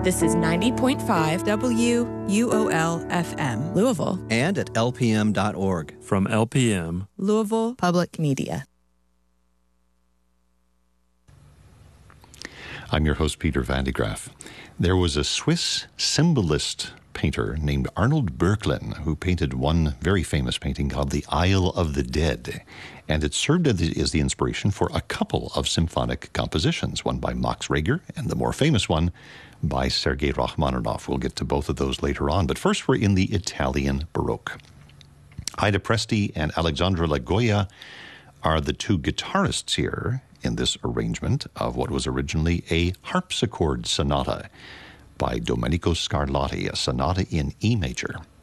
This is 90.5 WUOL-FM, Louisville. And at lpm.org. From LPM, Louisville Public Media. I'm your host, Peter Van de Graaff. There was a Swiss symbolist painter named Arnold Böcklin who painted one very famous painting called The Isle of the Dead. And it served as the inspiration for a couple of symphonic compositions, one by Max Reger and the more famous one by Sergei Rachmaninoff. We'll get to both of those later on. But first, we're in the Italian Baroque. Ida Presti and Alexandra Lagoya are the two guitarists here in this arrangement of what was originally a harpsichord sonata by Domenico Scarlatti, a sonata in E major.